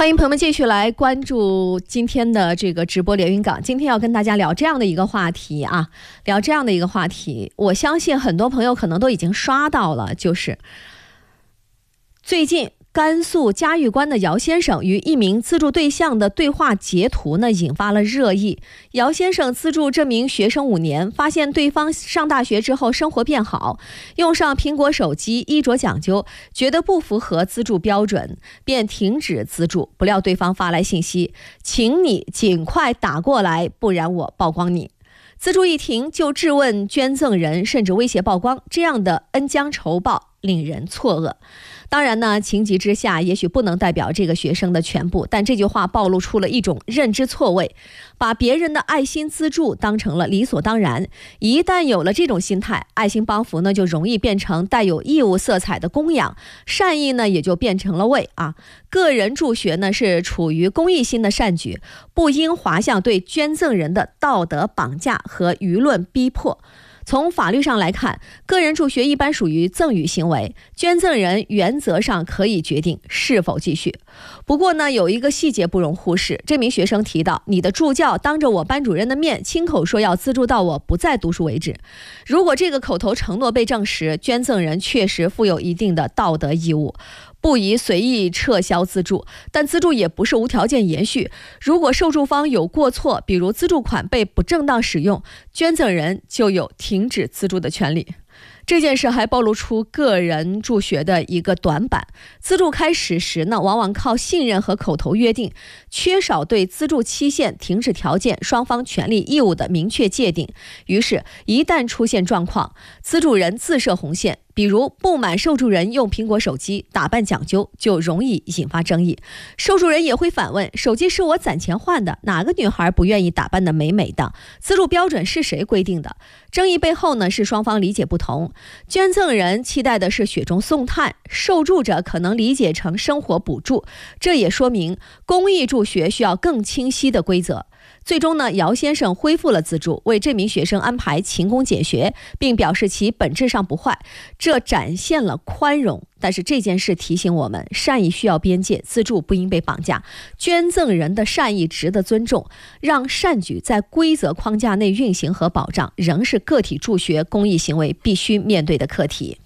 欢迎朋友们继续来关注今天的这个直播连云港。今天要跟大家聊这样的一个话题啊，我相信很多朋友可能都已经刷到了，就是最近甘肃嘉峪关的姚先生与一名资助对象的对话截图呢，引发了热议。姚先生资助这名学生5年，发现对方上大学之后生活变好，用上苹果手机，衣着讲究，觉得不符合资助标准，便停止资助。不料对方发来信息，请你尽快打过来，不然我曝光你。资助一停就质问捐赠人，甚至威胁曝光，这样的恩将仇报令人错愕。当然呢，情急之下也许不能代表这个学生的全部，但这句话暴露出了一种认知错位，把别人的爱心资助当成了理所当然。一旦有了这种心态，爱心帮扶呢就容易变成带有义务色彩的供养，善意呢也就变成了为啊。个人助学呢是处于公益心的善举，不应滑向对捐赠人的道德绑架和舆论逼迫。从法律上来看，个人助学一般属于赠与行为，捐赠人原则上可以决定是否继续。不过呢，有一个细节不容忽视，这名学生提到，你的助教当着我班主任的面亲口说要资助到我不再读书为止。如果这个口头承诺被证实，捐赠人确实负有一定的道德义务，不宜随意撤销资助，但资助也不是无条件延续。如果受助方有过错，比如资助款被不正当使用，捐赠人就有停止资助的权利。这件事还暴露出个人助学的一个短板。资助开始时呢，往往靠信任和口头约定，缺少对资助期限、停止条件、双方权利义务的明确界定。于是，一旦出现状况，资助人自设红线，比如不满受助人用苹果手机，打扮讲究，就容易引发争议。受助人也会反问，手机是我攒钱换的，哪个女孩不愿意打扮得美美的？资助标准是谁规定的？争议背后呢，是双方理解不同。捐赠人期待的是雪中送炭，受助者可能理解成生活补助，这也说明公益助学需要更清晰的规则。最终呢，姚先生恢复了资助，为这名学生安排勤工俭学，并表示其本质上不坏，这展现了宽容。但是这件事提醒我们，善意需要边界，资助不应被绑架，捐赠人的善意值得尊重，让善举在规则框架内运行和保障，仍是个体助学公益行为必须面对的课题。